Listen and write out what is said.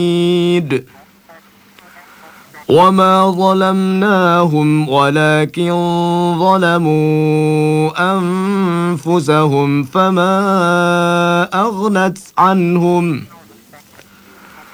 وما ظلمناهم ولكن ظلموا أنفسهم فما أغنت عنهم